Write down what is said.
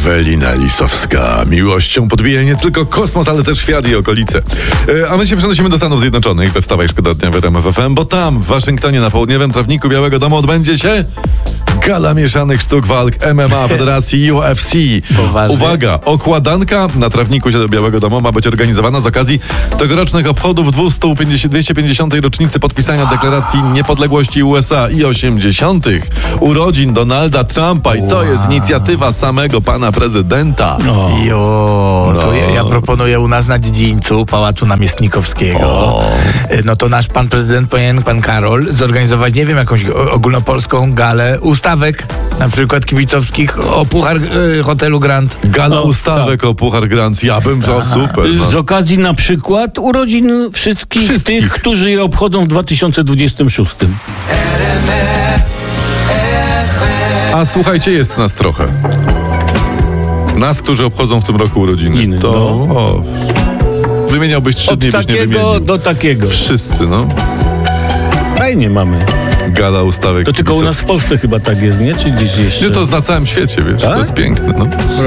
Ewelina Lisowska. Miłością podbija nie tylko kosmos, ale też świat i okolice. A my się przenosimy do Stanów Zjednoczonych we Wstawaj Szkoda Dnia w RMF FM, bo tam, w Waszyngtonie, na południowym trawniku Białego Domu odbędzie się Gala Mieszanych Sztuk Walk MMA Federacji UFC. Poważnie? Uwaga, okładanka na trawniku się do Białego Domu ma być organizowana z okazji tegorocznych obchodów 250. rocznicy podpisania Deklaracji Niepodległości USA i 80. urodzin Donalda Trumpa. I to jest inicjatywa samego pana prezydenta. To ja proponuję u nas na dziedzińcu Pałacu Namiestnikowskiego. No to nasz pan prezydent powinien, pan Karol, zorganizować, nie wiem, jakąś ogólnopolską galę ustawek, na przykład kibicowskich o puchar hotelu Grand. Gala ustawek o Puchar Grand. Ja bym to super. Z okazji na przykład urodzin wszystkich tych, którzy je obchodzą w 2026. A słuchajcie, jest nas trochę. Nas, którzy obchodzą w tym roku urodziny. Wymieniałbyś 3 dni, byś nie wymienił. Od takiego do takiego. Wszyscy, no. Fajnie mamy. Gala ustawek. To tylko u nas w Polsce chyba tak jest, nie? Czy gdzieś jeszcze? Nie, to na całym świecie, wiesz. Tak? To jest piękne, no.